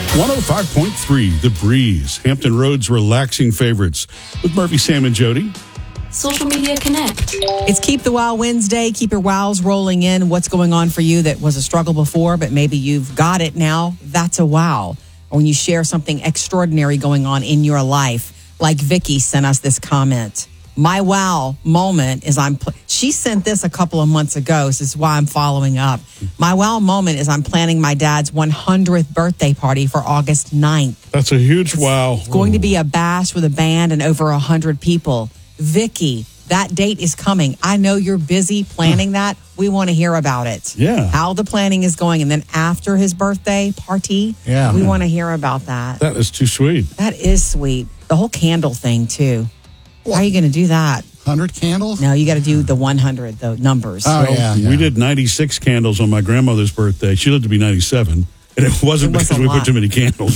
105.3 The Breeze, Hampton Roads relaxing favorites with Murphy, Sam, and Jody. Social Media Connect. It's Keep the Wow Wednesday. Keep your wows rolling in. What's going on for you that was a struggle before, but maybe you've got it now? That's a wow. Or when you share something extraordinary going on in your life, like Vicky sent us this comment. My wow moment is she sent this a couple of months ago. This is why I'm following up. My wow moment is I'm planning my dad's 100th birthday party for August 9th. That's a huge wow. It's going to be a bash with a band and over 100 people. Vicky, that date is coming. I know you're busy planning that. We want to hear about it. Yeah. How the planning is going. And then after his birthday party, we want to hear about that. That is too sweet. That is sweet. The whole candle thing, too. How are you going to do that? 100 candles? No, you got to do the 100, the numbers. Oh, yeah. We did 96 candles on my grandmother's birthday. She lived to be 97. And it wasn't because we put too many candles.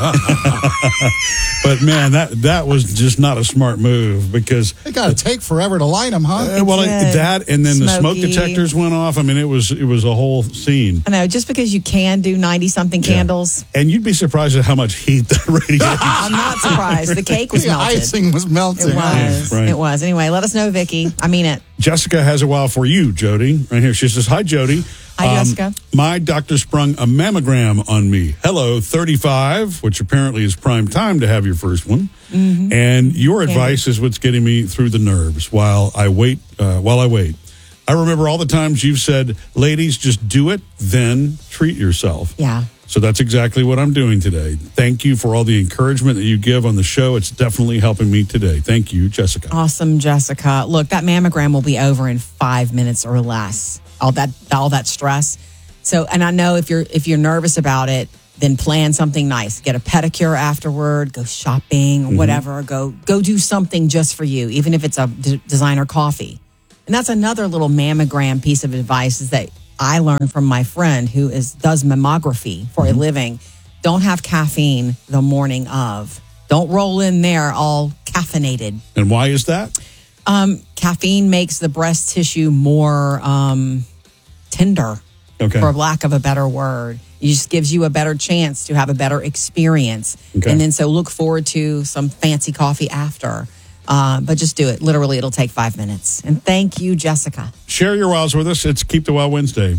But man, that was just not a smart move because It got to take forever to light them, huh? That and then the smoke Smoky. detectors went off. I mean, it was a whole scene. I know, just because you can do 90-something candles. And you'd be surprised at how much heat that radiates. I'm not surprised. The cake was The melted. icing was melting. It was. Right. It was. Anyway, let us know, Vicky. I mean it. Jessica has a wow for you, Jody. Right here. She says, hi, Jody. Hi, Jessica. My doctor sprung a mammogram on me. Hello, 35, which apparently is prime time to have your first one. Mm-hmm. And your advice is what's getting me through the nerves while I wait. I remember all the times you've said, ladies, just do it, then treat yourself. Yeah. So that's exactly what I'm doing today. Thank you for all the encouragement that you give on the show. It's definitely helping me today. Thank you, Jessica. Awesome, Jessica. Look, that mammogram will be over in 5 minutes or less. All that stress. So, and I know if you're nervous about it, then plan something nice. Get a pedicure afterward. Go shopping or whatever. Go do something just for you, even if it's a designer coffee. And that's another little mammogram piece of advice is that I learned from my friend who does mammography for a living. Don't have caffeine the morning of. Don't roll in there all caffeinated. And why is that? Caffeine makes the breast tissue more tender, for lack of a better word. It just gives you a better chance to have a better experience. Okay. And then so look forward to some fancy coffee after. But just do it. Literally, it'll take 5 minutes. And thank you, Jessica. Share your wows with us. It's Keep the Wow Wednesday.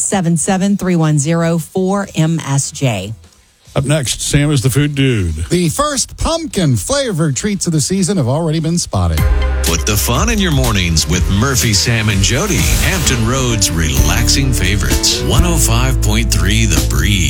877-310-4MSJ. Up next, Sam is the food dude. The first pumpkin-flavored treats of the season have already been spotted. Put the fun in your mornings with Murphy, Sam, and Jody. Hampton Roads relaxing favorites. 105.3 The Breeze.